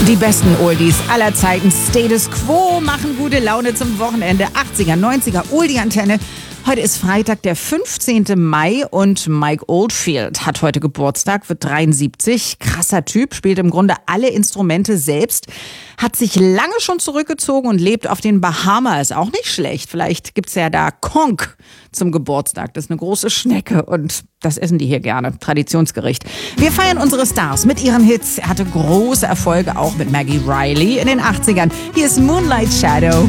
Die besten Oldies aller Zeiten. Status Quo machen gute Laune zum Wochenende. 80er, 90er, Oldie-Antenne. Heute ist Freitag, der 15. Mai und Mike Oldfield hat heute Geburtstag, wird 73. Krasser Typ, spielt im Grunde alle Instrumente selbst, hat sich lange schon zurückgezogen und lebt auf den Bahamas. Auch nicht schlecht. Vielleicht gibt's ja da Conch zum Geburtstag. Das ist eine große Schnecke und das essen die hier gerne. Traditionsgericht. Wir feiern unsere Stars mit ihren Hits. Er hatte große Erfolge auch mit Maggie Riley in den 80ern. Hier ist Moonlight Shadow.